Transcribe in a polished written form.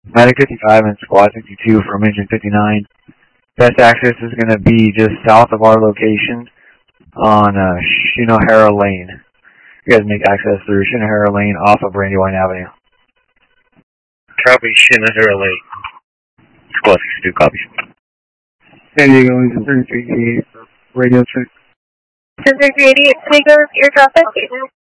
Medic 55 and Squad 62 from Engine 59. Best access is going to be just south of our location on Shinohara Lane. You guys make access through Shinohara Lane off of Brandywine Avenue. Copy, Shinohara Lane. Squad 62, copy. San Diego, Engine 3388, radio check. 10-388, San Diego, air traffic.